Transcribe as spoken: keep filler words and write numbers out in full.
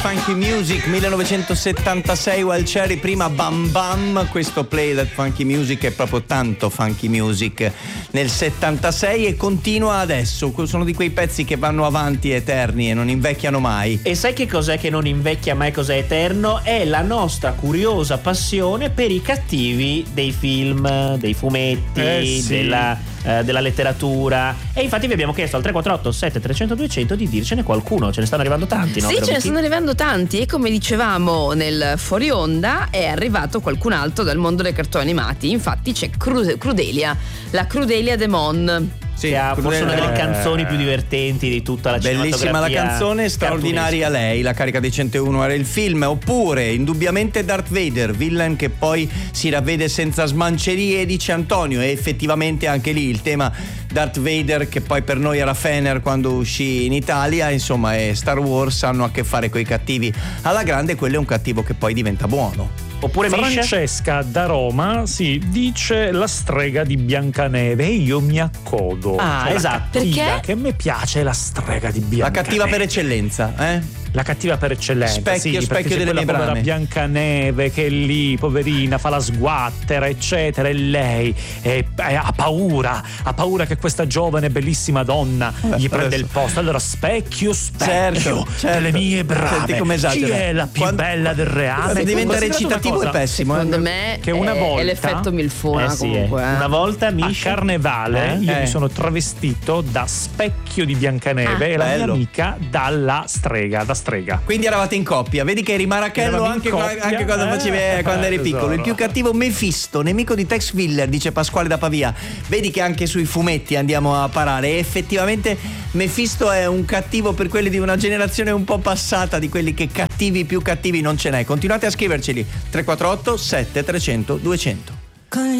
Funky Music, millenovecentosettantasei, Wild Cherry, prima Bam Bam. Questo Play That Funky Music è proprio tanto funky music nel settantasei e continua adesso. Sono di quei pezzi che vanno avanti eterni e non invecchiano mai. E sai che cos'è che non invecchia mai, cos'è eterno? È la nostra curiosa passione per i cattivi dei film, dei fumetti, eh sì. della, eh, della letteratura. E infatti vi abbiamo chiesto al tre quattro otto sette tre zero zero due zero zero di dircene qualcuno. Ce ne stanno arrivando tanti, no? Sì, Vero, ce ne Vicky? stanno arrivando tanti e come dicevamo nel fuori onda è arrivato qualcun altro dal mondo dei cartoni animati. Infatti c'è Cru- Crudelia, la Crudelia Demon. Sì, che ha forse una delle eh, canzoni più divertenti di tutta la cinematografia. bellissima la canzone, straordinaria lei, la carica dei centouno era il film. Oppure indubbiamente Darth Vader, villain che poi si ravvede senza smancerie, dice Antonio, e effettivamente anche lì il tema Darth Vader, che poi per noi era Fener quando uscì in Italia, insomma, e Star Wars hanno a che fare coi cattivi alla grande. Quello è un cattivo che poi diventa buono. Oppure Francesca da Roma si dice la strega di Biancaneve e io mi accodo. Ah, Cioè, esatto. La cattiva, Perché? che a me piace la strega di Biancaneve. La cattiva per eccellenza, eh? La cattiva per eccellenza. Specchio, sì, specchio perché c'è delle quella mie povera brame. Biancaneve che è lì, poverina, fa la sguattera, eccetera, e lei è, è- ha paura, ha paura che questa giovane bellissima donna Vabbè, gli prende adesso- il posto. Allora, specchio, specchio Certo, certo. delle mie brame. Senti come Chi esagera. è la più Quando- bella del reame? Se diventa Considerate recitativo una è cosa, pessimo. Secondo eh? me che una è, volta- è l'effetto milfona Eh sì, comunque. eh. eh. Una volta A mi Carnevale io Eh. mi sono travestito da specchio di Biancaneve Ah. e la Bello. mia amica dalla strega, da strega. Quindi eravate in coppia, vedi che eri marachello Eravamo in anche, coppia, anche quando eh, facevi eh, quando eri tesoro. piccolo. Il più cattivo Mefisto, nemico di Tex Willer, dice Pasquale da Pavia. Vedi che anche sui fumetti andiamo a parare e effettivamente Mefisto è un cattivo per quelli di una generazione un po' passata, di quelli che cattivi più cattivi non ce n'è. Continuate a scriverceli tre quattro otto sette tre zero zero due zero zero.